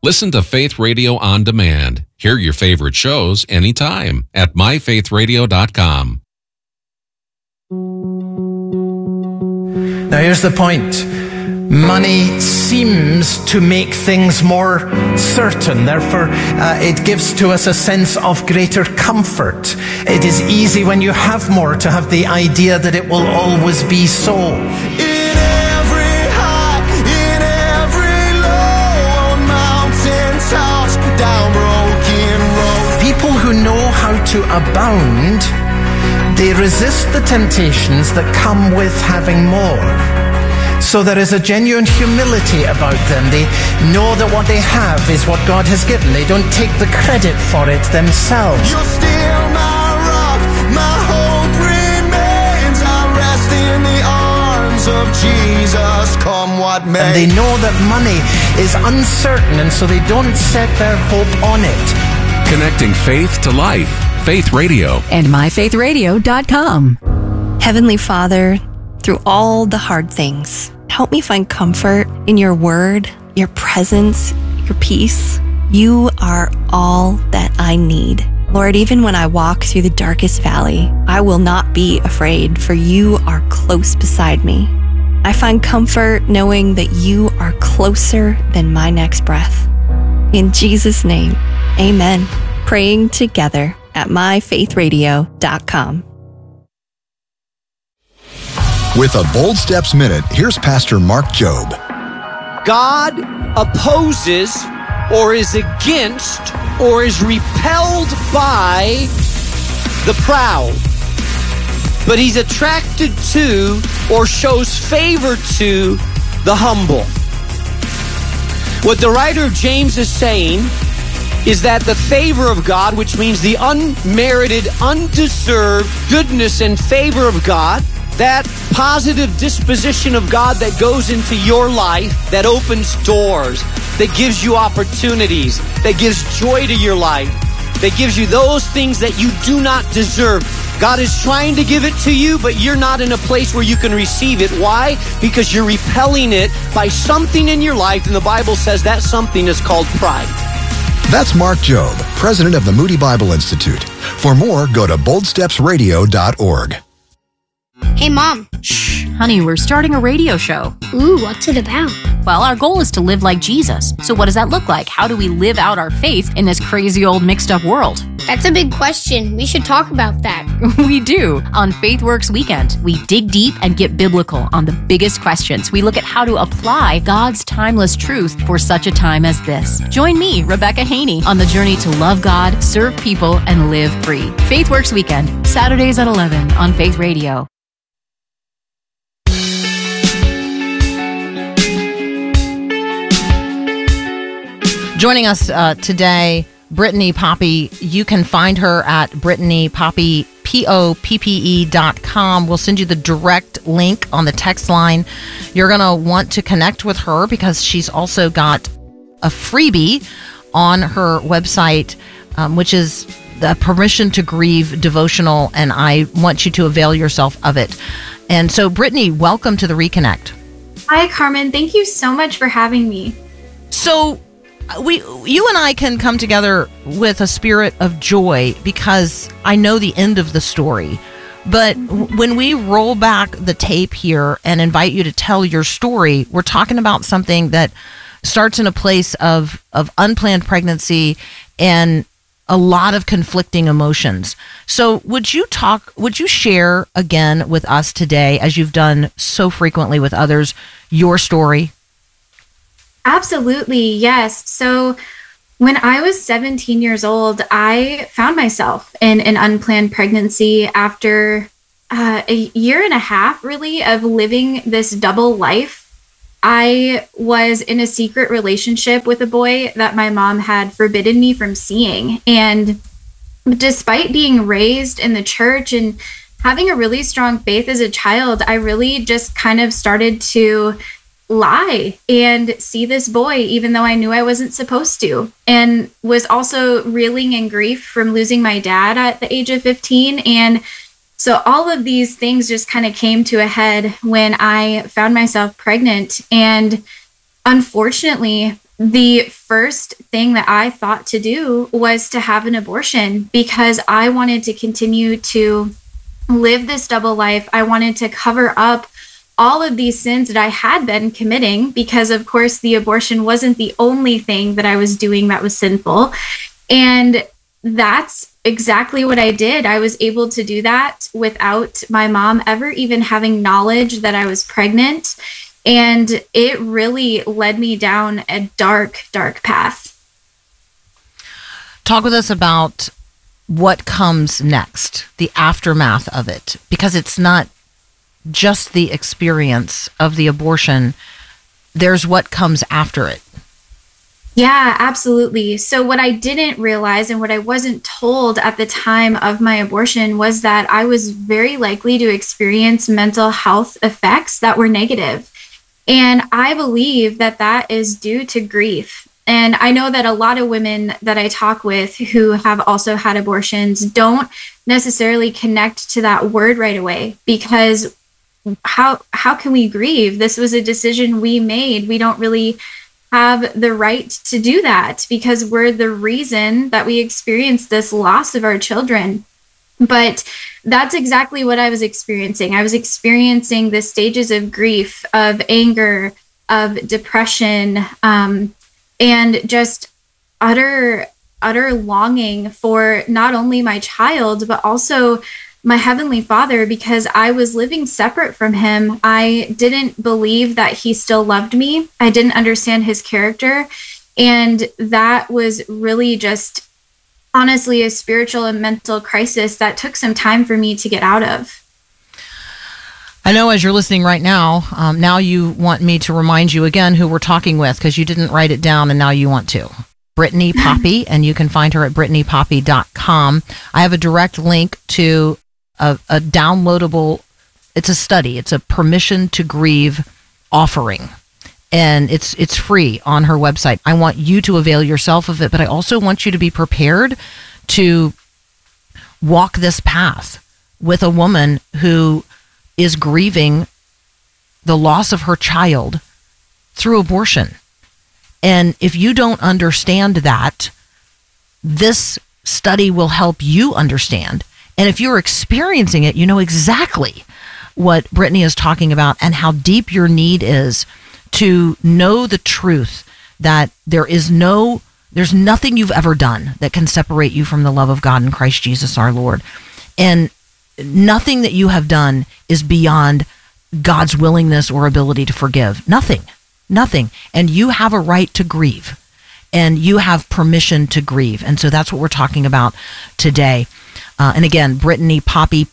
Listen to Faith Radio on demand. Hear your favorite shows anytime at myfaithradio.com. Now here's the point. Money seems to make things more certain. Therefore, it gives to us a sense of greater comfort. It is easy when you have more to have the idea that it will always be so. In every high, in every low, on mountain tops, down broken roads. People who know how to abound, they resist the temptations that come with having more. So there is a genuine humility about them. They know that what they have is what God has given. They don't take the credit for it themselves. You're still my rock, my hope remains. I rest in the arms of Jesus, come what may. And they know that money is uncertain, and so they don't set their hope on it. Connecting faith to life. Faith Radio. And myfaithradio.com. Heavenly Father, through all the hard things, help me find comfort in your word, your presence, your peace. You are all that I need. Lord, even when I walk through the darkest valley, I will not be afraid, for you are close beside me. I find comfort knowing that you are closer than my next breath. In Jesus' name, amen. Praying together at myfaithradio.com. With a Bold Steps Minute, here's Pastor Mark Jobe. God opposes or is against or is repelled by the proud, but he's attracted to or shows favor to the humble. What the writer of James is saying is that the favor of God, which means the unmerited, undeserved goodness and favor of God, that positive disposition of God that goes into your life, that opens doors, that gives you opportunities, that gives joy to your life, that gives you those things that you do not deserve. God is trying to give it to you, but you're not in a place where you can receive it. Why? Because you're repelling it by something in your life, and the Bible says that something is called pride. That's Mark Jobe, president of the Moody Bible Institute. For more, go to boldstepsradio.org. Hey, Mom. Shh, honey, we're starting a radio show. Ooh, what's it about? Well, our goal is to live like Jesus. So what does that look like? How do we live out our faith in this crazy old mixed up world? That's a big question. We should talk about that. We do. On FaithWorks Weekend, we dig deep and get biblical on the biggest questions. We look at how to apply God's timeless truth for such a time as this. Join me, Rebecca Haney, on the journey to love God, serve people, and live free. FaithWorks Weekend, Saturdays at 11 on Faith Radio. Joining us today, Brittany Poppe. You can find her at Brittany Poppe, POPPE.com. We'll send you the direct link on the text line. You're going to want to connect with her because she's also got a freebie on her website, which is the Permission to Grieve devotional, and I want you to avail yourself of it. And so, Brittany, welcome to the Reconnect. Hi, Carmen. Thank you so much for having me. So, you and I can come together with a spirit of joy because I know the end of the story. But when we roll back the tape here and invite you to tell your story, we're talking about something that starts in a place of unplanned pregnancy and a lot of conflicting emotions. So would you share again with us today, as you've done so frequently with others, your story? Absolutely, yes. So when I was 17 years old, I found myself in an unplanned pregnancy after a year and a half, really, of living this double life. I was in a secret relationship with a boy that my mom had forbidden me from seeing. And despite being raised in the church and having a really strong faith as a child, I really just kind of started to lie and see this boy, even though I knew I wasn't supposed to, and was also reeling in grief from losing my dad at the age of 15. And so all of these things just kind of came to a head when I found myself pregnant. And unfortunately, the first thing that I thought to do was to have an abortion because I wanted to continue to live this double life. I wanted to cover up all of these sins that I had been committing because, of course, the abortion wasn't the only thing that I was doing that was sinful. And that's exactly what I did. I was able to do that without my mom ever even having knowledge that I was pregnant. And it really led me down a dark, dark path. Talk with us about what comes next, the aftermath of it, because it's not just the experience of the abortion. There's what comes after it. Yeah, absolutely. So what I didn't realize and what I wasn't told at the time of my abortion was that I was very likely to experience mental health effects that were negative. And I believe that that is due to grief. And I know that a lot of women that I talk with who have also had abortions don't necessarily connect to that word right away, because how can we grieve? This was a decision we made. We don't really have the right to do that because we're the reason that we experienced this loss of our children. But that's exactly what I was experiencing. I was experiencing the stages of grief, of anger, of depression, and just utter longing for not only my child, but also my Heavenly Father, because I was living separate from him. I didn't believe that he still loved me. I didn't understand his character. And that was really just honestly a spiritual and mental crisis that took some time for me to get out of. I know as you're listening right now, now you want me to remind you again who we're talking with because you didn't write it down and now you want to. Brittany Poppy, and you can find her at BrittanyPoppy.com. I have a direct link to a downloadable, it's a study, it's a Permission to Grieve offering. And it's free on her website. I want you to avail yourself of it, but I also want you to be prepared to walk this path with a woman who is grieving the loss of her child through abortion. And if you don't understand that, this study will help you understand. And if you're experiencing it, you know exactly what Brittany is talking about and how deep your need is to know the truth that there's nothing you've ever done that can separate you from the love of God in Christ Jesus our Lord. And nothing that you have done is beyond God's willingness or ability to forgive. Nothing. And you have a right to grieve. And you have permission to grieve. And so that's what we're talking about today. And again, Brittany Poppy,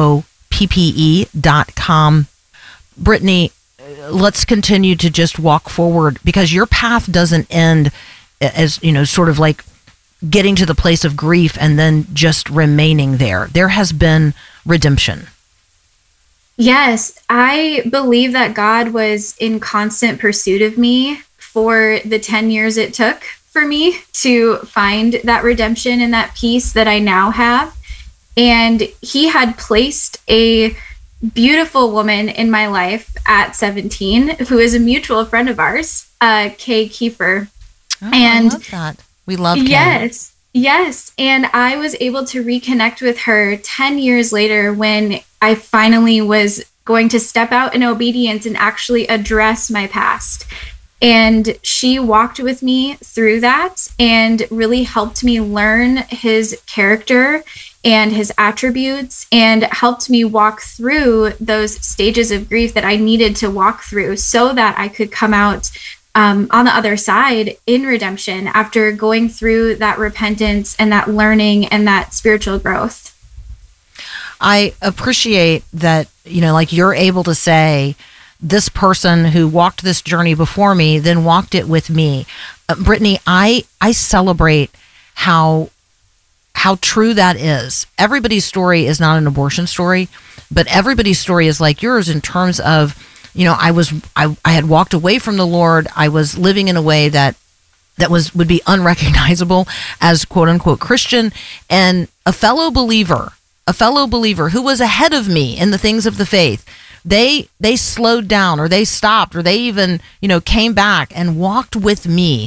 POPPE.com. Brittany, let's continue to just walk forward because your path doesn't end as, sort of like getting to the place of grief and then just remaining there. There has been redemption. Yes, I believe that God was in constant pursuit of me for the 10 years it took for me to find that redemption and that peace that I now have. And he had placed a beautiful woman in my life at 17 who is a mutual friend of ours, Kay Kiefer. Oh, and I love that. We love Kay. Yes. And I was able to reconnect with her 10 years later when I finally was going to step out in obedience and actually address my past. And she walked with me through that and really helped me learn his character and his attributes and helped me walk through those stages of grief that I needed to walk through so that I could come out on the other side in redemption after going through that repentance and that learning and that spiritual growth. I appreciate that, like you're able to say, this person who walked this journey before me, then walked it with me. Brittany, I celebrate how true that is. Everybody's story is not an abortion story, but everybody's story is like yours in terms of, I had walked away from the Lord. I was living in a way that would be unrecognizable as quote unquote Christian, and a fellow believer who was ahead of me in the things of the faith. They slowed down, or they stopped, or they even, came back and walked with me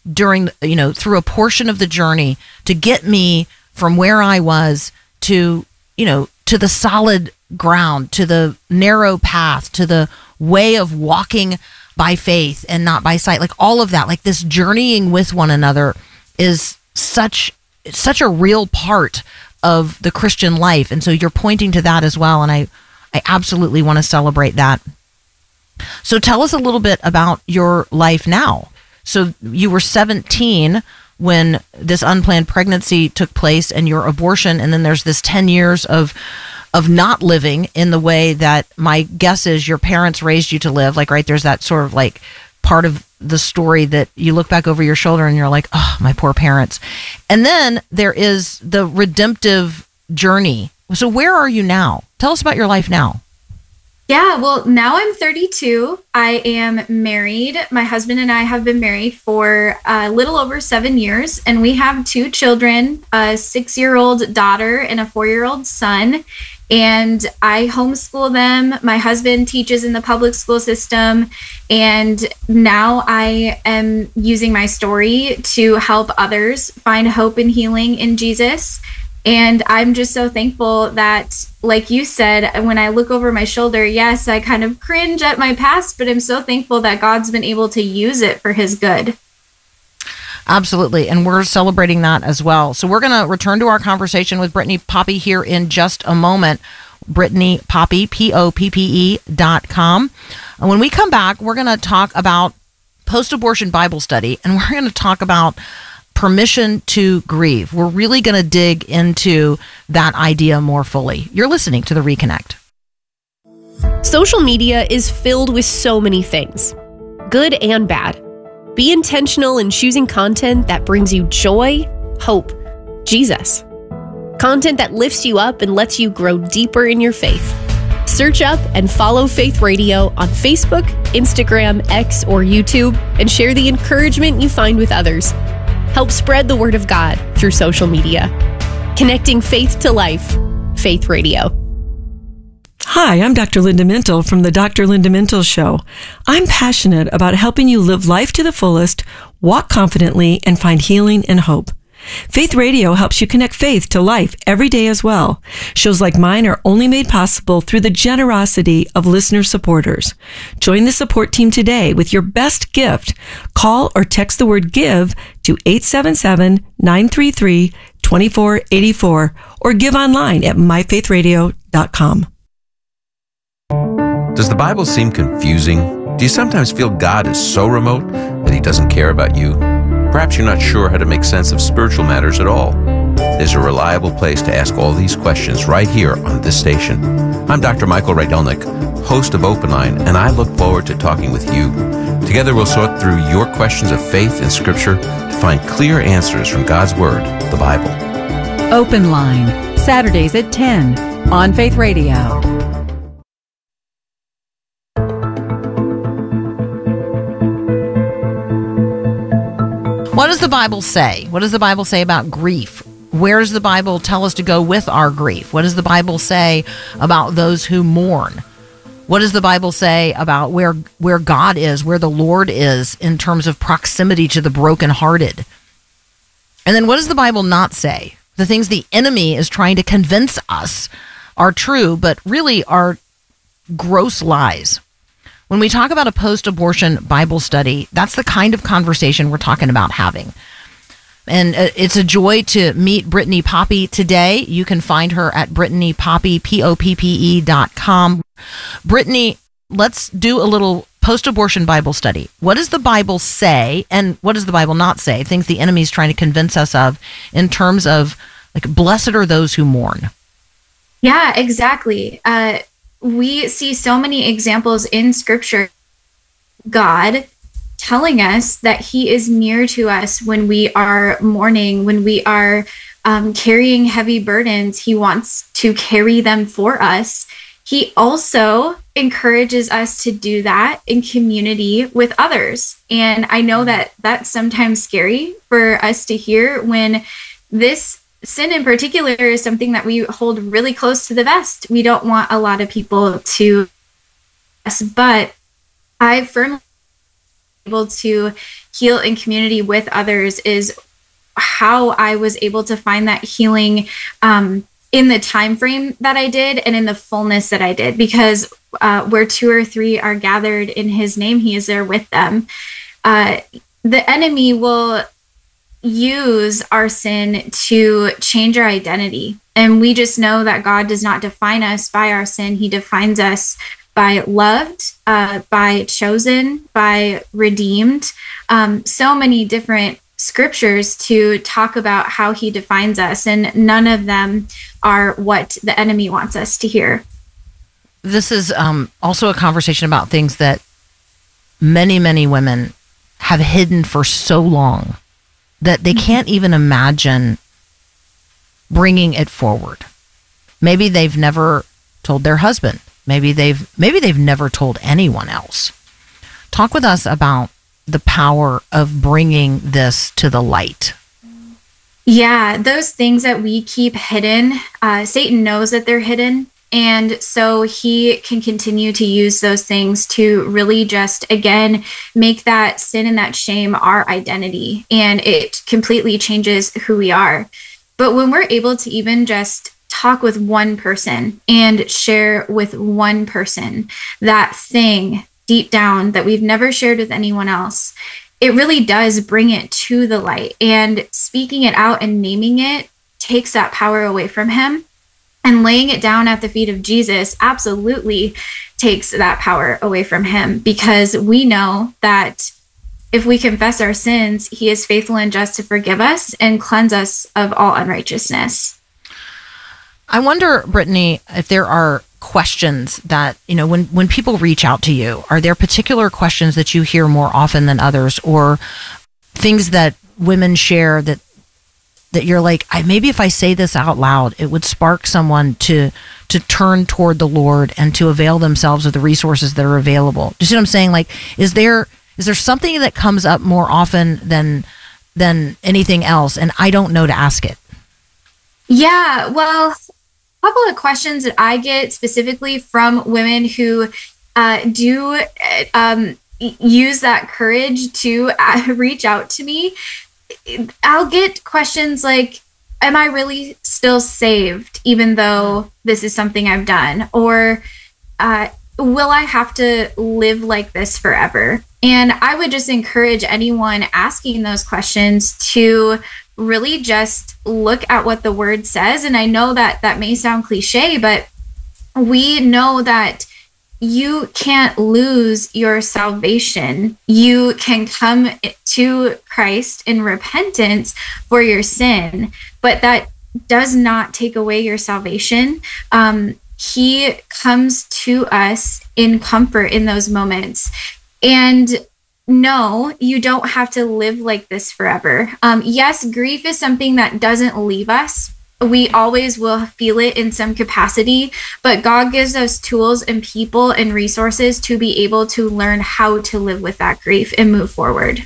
during, through a portion of the journey to get me from where I was to, to the solid ground, to the narrow path, to the way of walking by faith and not by sight. Like all of that, like this journeying with one another is such a real part of the Christian life. And so you're pointing to that as well. And I absolutely want to celebrate that. So tell us a little bit about your life now. So you were 17 when this unplanned pregnancy took place and your abortion. And then there's this 10 years of not living in the way that my guess is your parents raised you to live. Like, right, there's that sort of like part of the story that you look back over your shoulder and you're like, oh, my poor parents. And then there is the redemptive journey. So where are you now? Tell us about your life now. Yeah, well, now I'm 32. I am married. My husband and I have been married for a little over 7 years, and we have 2 children, a 6-year-old daughter and a 4-year-old son. And I homeschool them. My husband teaches in the public school system. And now I am using my story to help others find hope and healing in Jesus. And I'm just so thankful that, like you said, when I look over my shoulder, yes, I kind of cringe at my past, but I'm so thankful that God's been able to use it for his good. Absolutely. And we're celebrating that as well. So we're going to return to our conversation with Brittany Poppe here in just a moment. Brittany Poppe, POPPE.com. And when we come back, we're going to talk about post-abortion Bible study, and we're going to talk about permission to grieve. We're really going to dig into that idea more fully. You're listening to The Reconnect. Social media is filled with so many things, good and bad. Be intentional in choosing content that brings you joy, hope, Jesus. Content that lifts you up and lets you grow deeper in your faith. Search up and follow Faith Radio on Facebook, Instagram, X, or YouTube, and share the encouragement you find with others. Help spread the word of God through social media. Connecting faith to life. Faith Radio. Hi, I'm Dr. Linda Mintle from the Dr. Linda Mintle Show. I'm passionate about helping you live life to the fullest, walk confidently, and find healing and hope. Faith Radio helps you connect faith to life every day as well. Shows like mine are only made possible through the generosity of listener supporters. Join the support team today with your best gift. Call or text the word GIVE to 877-933-2484 or give online at myfaithradio.com. Does the Bible seem confusing? Do you sometimes feel God is so remote that he doesn't care about you? Perhaps you're not sure how to make sense of spiritual matters at all. There's a reliable place to ask all these questions right here on this station. I'm Dr. Michael Rydelnik, host of Open Line, and I look forward to talking with you. Together we'll sort through your questions of faith and Scripture to find clear answers from God's Word, the Bible. Open Line, Saturdays at 10 on Faith Radio. What does the Bible say? What does the Bible say about grief? Where does the Bible tell us to go with our grief? What does the Bible say about those who mourn? What does the Bible say about where God is, where the Lord is in terms of proximity to the brokenhearted? And then what does the Bible not say? The things the enemy is trying to convince us are true, but really are gross lies. When we talk about a post-abortion Bible study, that's the kind of conversation we're talking about having. And it's a joy to meet Brittany Poppe today. You can find her at Brittany Poppe, POPPE.com. Brittany, let's do a little post-abortion Bible study. What does the Bible say, and what does the Bible not say? Things the enemy is trying to convince us of in terms of, like, blessed are those who mourn. Yeah, exactly. We see so many examples in Scripture, God telling us that he is near to us when we are mourning, when we are carrying heavy burdens. He wants to carry them for us. He also encourages us to do that in community with others. And I know that that's sometimes scary for us to hear when this sin in particular is something that we hold really close to the vest. We don't want a lot of people to, but I firmly able to heal in community with others is how I was able to find that healing in the time frame that I did and in the fullness that I did, because where 2 or 3 are gathered in his name, he is there with them. The enemy will use our sin to change our identity. And we just know that God does not define us by our sin. He defines us by loved, by chosen, by redeemed. So many different scriptures to talk about how he defines us, and none of them are what the enemy wants us to hear. This is also a conversation about things that many, many women have hidden for so long that they can't even imagine bringing it forward. Maybe they've never told their husband. Maybe they've never told anyone else. Talk with us about the power of bringing this to the light. Yeah, those things that we keep hidden, Satan knows that they're hidden. And so he can continue to use those things to really just, again, make that sin and that shame our identity. And it completely changes who we are. But when we're able to even just talk with one person and share with one person that thing deep down that we've never shared with anyone else, it really does bring it to the light. And speaking it out and naming it takes that power away from him. And laying it down at the feet of Jesus absolutely takes that power away from him, because we know that if we confess our sins, he is faithful and just to forgive us and cleanse us of all unrighteousness. I wonder, Brittany, if there are questions that, when people reach out to you, are there particular questions that you hear more often than others, or things that women share that you're like, maybe if I say this out loud, it would spark someone to turn toward the Lord and to avail themselves of the resources that are available? Do you see what I'm saying? Like, is there something that comes up more often than anything else, and I don't know to ask it? Yeah, well, a couple of questions that I get specifically from women who do use that courage to reach out to me. I'll get questions like, am I really still saved even though this is something I've done? Or will I have to live like this forever? And I would just encourage anyone asking those questions to really just look at what the word says. And I know that may sound cliche, but we know that you can't lose your salvation. You can come to Christ in repentance for your sin, but that does not take away your salvation. He comes to us in comfort in those moments. And no, you don't have to live like this forever. Yes, grief is something that doesn't leave us. We always will feel it in some capacity, but God gives us tools and people and resources to be able to learn how to live with that grief and move forward.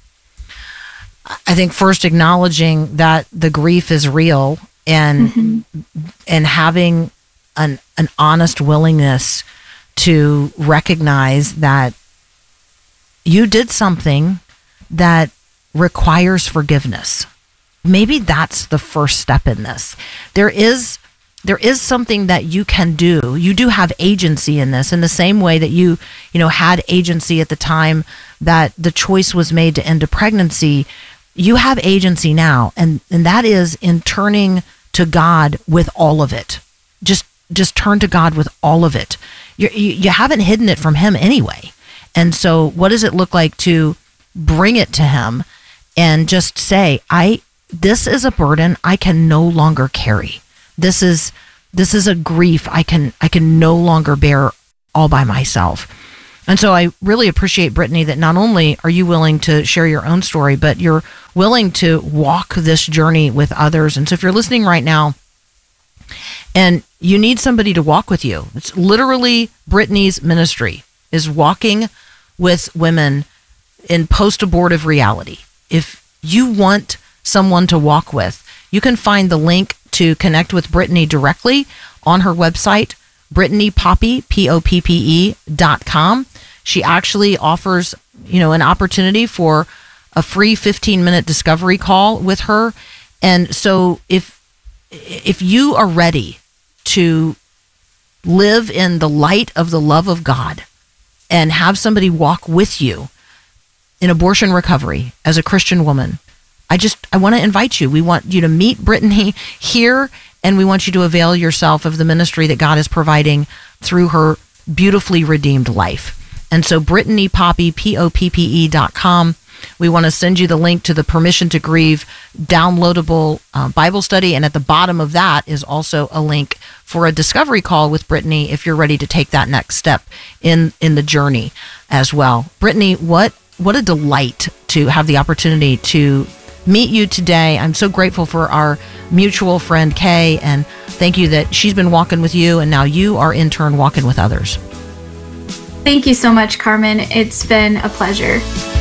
I think first acknowledging that the grief is real and having an honest willingness to recognize that you did something that requires forgiveness. Maybe that's the first step in this. There is something that you can do. You do have agency in this, in the same way that you had agency at the time that the choice was made to end a pregnancy. You have agency now, and that is in turning to God with all of it. Just turn to God with all of it. You haven't hidden it from him anyway. And so what does it look like to bring it to him and just say, this is a burden I can no longer carry. This is a grief I can no longer bear all by myself. And so I really appreciate, Brittany, that not only are you willing to share your own story, but you're willing to walk this journey with others. And so if you're listening right now and you need somebody to walk with you, it's literally Brittany's ministry is walking with women in post-abortive reality. If you want someone to walk with, you can find the link to connect with Brittany directly on her website, BrittanyPoppe, POPPE.com. She actually offers an opportunity for a free 15-minute discovery call with her. And so if you are ready to live in the light of the love of God and have somebody walk with you in abortion recovery as a Christian woman, I want to invite you. We want you to meet Brittany here, and we want you to avail yourself of the ministry that God is providing through her beautifully redeemed life. And so Brittany Poppe, POPPE.com. We want to send you the link to the Permission to Grieve downloadable Bible study. And at the bottom of that is also a link for a discovery call with Brittany if you're ready to take that next step in the journey as well. Brittany, what a delight to have the opportunity to meet you today. I'm so grateful for our mutual friend Kay, and thank you that she's been walking with you, and now you are in turn walking with others. Thank you so much, Carmen. It's been a pleasure.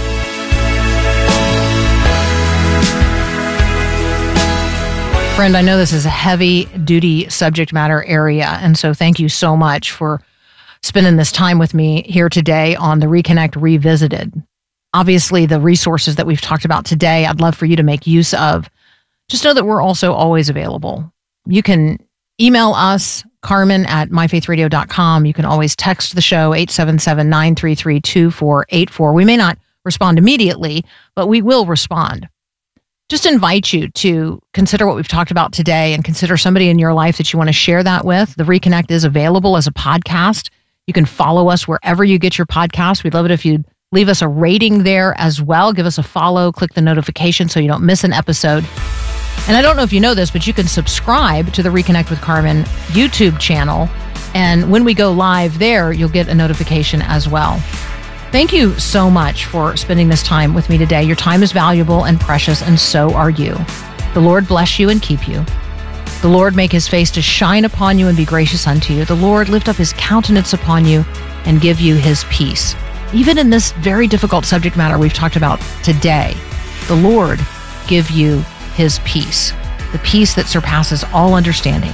Friend, I know this is a heavy-duty subject matter area, and so thank you so much for spending this time with me here today on the Reconnect Revisited. Obviously, the resources that we've talked about today, I'd love for you to make use of. Just know that we're also always available. You can email us, Carmen@myfaithradio.com. You can always text the show, 877-933-2484. We may not respond immediately, but we will respond. Just invite you to consider what we've talked about today and consider somebody in your life that you want to share that with. The Reconnect is available as a podcast. You can follow us wherever you get your podcast. We'd love it if you'd leave us a rating there as well. Give us a follow, click the notification so you don't miss an episode. And I don't know if you know this, but you can subscribe to the Reconnect with Carmen YouTube channel. And when we go live there, you'll get a notification as well. Thank you so much for spending this time with me today. Your time is valuable and precious, and so are you. The Lord bless you and keep you. The Lord make his face to shine upon you and be gracious unto you. The Lord lift up his countenance upon you and give you his peace. Even in this very difficult subject matter we've talked about today, the Lord give you his peace, the peace that surpasses all understanding.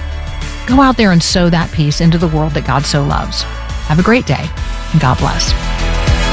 Go out there and sow that peace into the world that God so loves. Have a great day, and God bless.